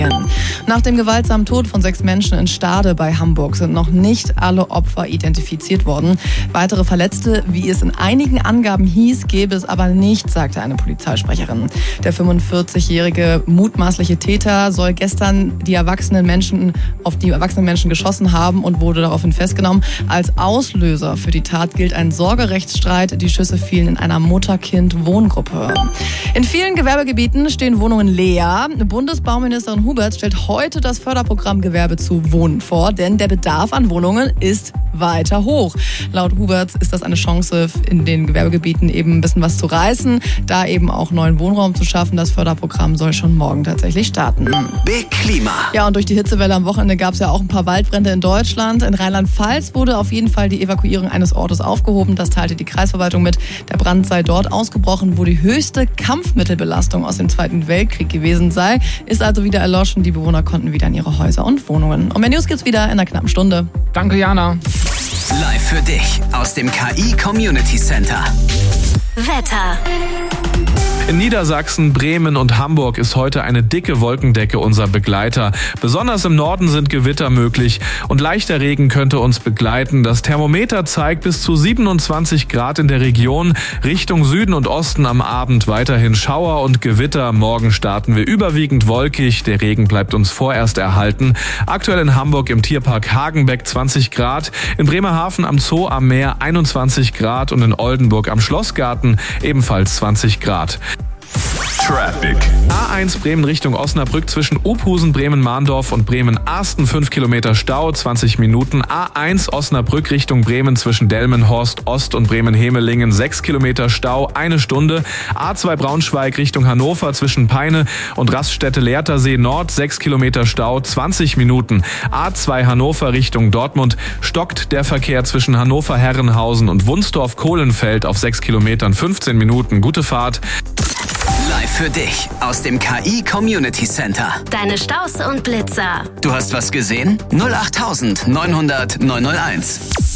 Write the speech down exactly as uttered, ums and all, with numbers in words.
Nach dem gewaltsamen Tod von sechs Menschen in Stade bei Hamburg sind noch nicht alle Opfer identifiziert worden. Weitere Verletzte, wie es in einigen Angaben hieß, gäbe es aber nicht, sagte eine Polizeisprecherin. Der fünfundvierzigjährige mutmaßliche Täter soll gestern die erwachsenen Menschen auf die erwachsenen Menschen geschossen haben und wurde daraufhin festgenommen. Als Auslöser für die Tat gilt ein Sorgerechtsstreit. Die Schüsse fielen in einer Mutter-Kind-Wohngruppe. In vielen Gewerbegebieten stehen Wohnungen leer. Bundesbauministerin Huberts stellt heute das Förderprogramm Gewerbe zu Wohnen vor, denn der Bedarf an Wohnungen ist weiter hoch. Laut Huberts ist das eine Chance, in den Gewerbegebieten eben ein bisschen was zu reißen, da eben auch neuen Wohnraum zu schaffen. Das Förderprogramm soll schon morgen tatsächlich starten. Big Klima. Ja, und durch die Hitzewelle am Wochenende gab es ja auch ein paar Waldbrände in Deutschland. In Rheinland-Pfalz wurde auf jeden Fall die Evakuierung eines Ortes aufgehoben. Das teilte die Kreisverwaltung mit. Der Brand sei dort ausgebrochen, wo die höchste Kampfmittelbelastung aus dem Zweiten Weltkrieg gewesen sei. Ist also wieder erloschen. Die Bewohner konnten wieder in ihre Häuser und Wohnungen. Und mehr News gibt's wieder in einer knappen Stunde. Danke, Jana. Live für dich aus dem K I Community Center. Wetter. In Niedersachsen, Bremen und Hamburg ist heute eine dicke Wolkendecke unser Begleiter. Besonders im Norden sind Gewitter möglich und leichter Regen könnte uns begleiten. Das Thermometer zeigt bis zu siebenundzwanzig Grad in der Region. Richtung Süden und Osten am Abend weiterhin Schauer und Gewitter. Morgen starten wir überwiegend wolkig. Der Regen bleibt uns vorerst erhalten. Aktuell in Hamburg im Tierpark Hagenbeck zwanzig Grad. In Bremerhaven am Zoo am Meer einundzwanzig Grad und in Oldenburg am Schlossgarten ebenfalls zwanzig Grad. Traffic. A eins Bremen Richtung Osnabrück zwischen Ophusen, Bremen-Mahndorf und Bremen-Arsten fünf Kilometer Stau, zwanzig Minuten. A eins Osnabrück Richtung Bremen zwischen Delmenhorst Ost und Bremen-Hemelingen sechs Kilometer Stau, eine Stunde. A zwei Braunschweig Richtung Hannover zwischen Peine und Raststätte-Leertersee Nord sechs Kilometer Stau, zwanzig Minuten. A zwei Hannover Richtung Dortmund stockt der Verkehr zwischen Hannover-Herrenhausen und Wunsdorf-Kohlenfeld auf sechs Kilometern, fünfzehn Minuten. Gute Fahrt. Live für dich aus dem K I Community Center. Deine Staus und Blitzer. Du hast was gesehen? null acht neun null null neun null eins.